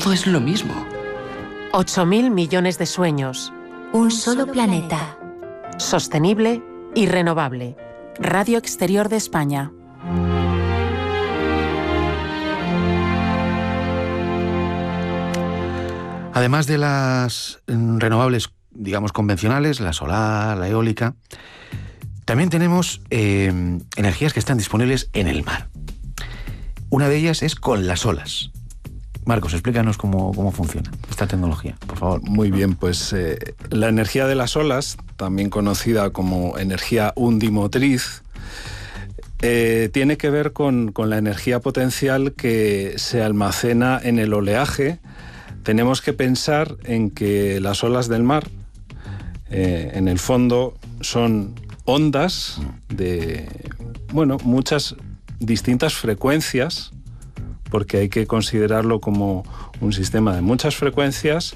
Todo es lo mismo. 8.000 millones de sueños. Un solo planeta. Sostenible y renovable. Radio Exterior de España. Además de las renovables, digamos, convencionales, la solar, la eólica, también tenemos energías que están disponibles en el mar. Una de ellas es con las olas. Marcos, explícanos cómo funciona esta tecnología, por favor. Muy bien, pues la energía de las olas, también conocida como energía undimotriz, tiene que ver con la energía potencial que se almacena en el oleaje. Tenemos que pensar en que las olas del mar, en el fondo, son ondas de, muchas distintas frecuencias, porque hay que considerarlo como un sistema de muchas frecuencias,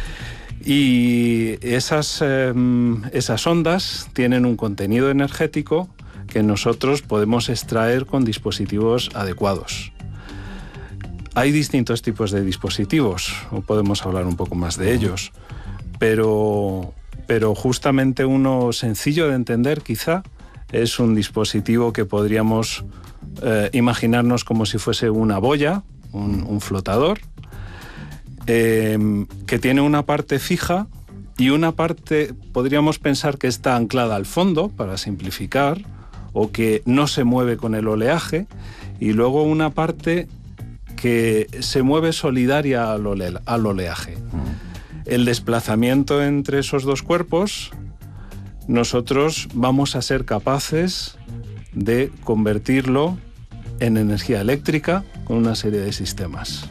y esas ondas tienen un contenido energético que nosotros podemos extraer con dispositivos adecuados. Hay distintos tipos de dispositivos, o podemos hablar un poco más de ellos, pero justamente uno sencillo de entender quizá es un dispositivo que podríamos imaginarnos como si fuese una boya, un flotador, que tiene una parte fija y una parte podríamos pensar que está anclada al fondo, para simplificar, o que no se mueve con el oleaje, y luego una parte que se mueve solidaria al oleaje. El desplazamiento entre esos dos cuerpos, nosotros vamos a ser capaces de convertirlo en energía eléctrica con una serie de sistemas.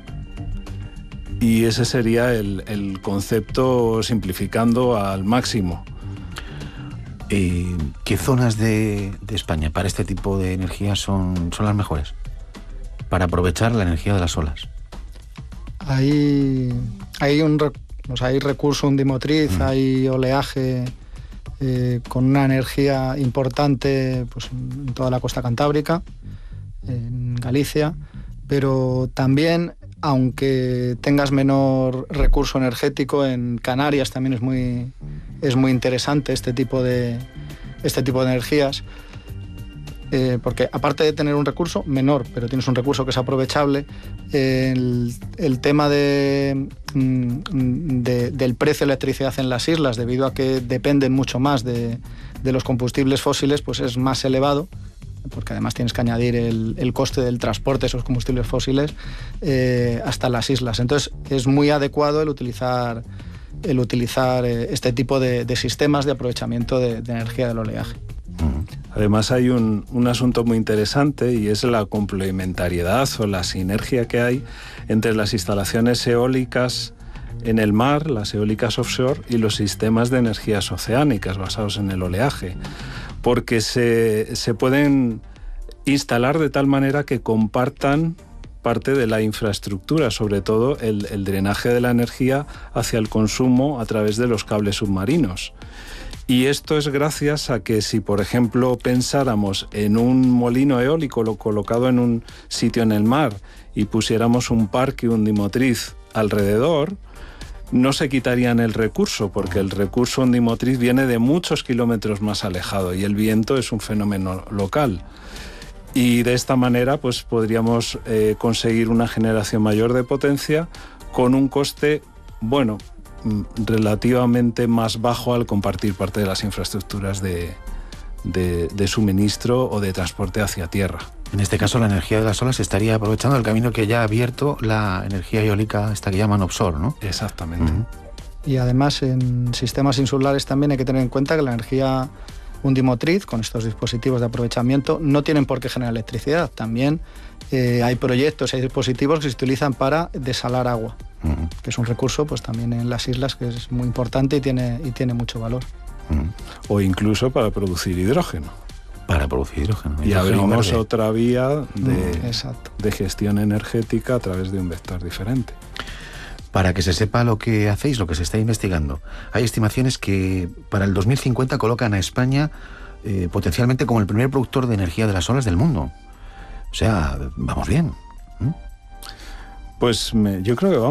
Y ese sería el concepto, simplificando al máximo. ¿Qué zonas de España para este tipo de energía son las mejores para aprovechar la energía de las olas? Hay recurso undimotriz, hay oleaje con una energía importante, pues, en toda la costa cantábrica, en Galicia, pero también, aunque tengas menor recurso energético, en Canarias también es muy interesante este tipo de energías, porque aparte de tener un recurso menor, pero tienes un recurso que es aprovechable, el tema del precio de electricidad en las islas, debido a que dependen mucho más de los combustibles fósiles, pues es más elevado, porque además tienes que añadir el coste del transporte de esos combustibles fósiles hasta las islas. Entonces es muy adecuado el utilizar este tipo de sistemas de aprovechamiento de energía del oleaje. Además hay un asunto muy interesante, y es la complementariedad o la sinergia que hay entre las instalaciones eólicas en el mar, las eólicas offshore, y los sistemas de energías oceánicas basados en el oleaje, porque se pueden instalar de tal manera que compartan parte de la infraestructura, sobre todo el drenaje de la energía hacia el consumo a través de los cables submarinos. Y esto es gracias a que, si por ejemplo pensáramos en un molino eólico colocado en un sitio en el mar y pusiéramos un parque undimotriz alrededor, no se quitarían el recurso, porque el recurso undimotriz viene de muchos kilómetros más alejado y el viento es un fenómeno local. Y de esta manera pues podríamos conseguir una generación mayor de potencia con un coste, relativamente más bajo al compartir parte de las infraestructuras de suministro o de transporte hacia tierra. En este caso, la energía de las olas estaría aprovechando el camino que ya ha abierto la energía eólica, esta que llaman offshore, ¿no? Exactamente. Y además, en sistemas insulares también hay que tener en cuenta que la energía undimotriz, con estos dispositivos de aprovechamiento, no tienen por qué generar electricidad. También hay proyectos, hay dispositivos que se utilizan para desalar agua, que es un recurso pues también en las islas que es muy importante y tiene mucho valor. O incluso para producir hidrógeno. Para producir hidrógeno. Y abrimos otra vía de gestión energética a través de un vector diferente. Para que se sepa lo que hacéis, lo que se está investigando, hay estimaciones que para el 2050 colocan a España potencialmente como el primer productor de energía de las olas del mundo. O sea, vamos bien. Pues yo creo que vamos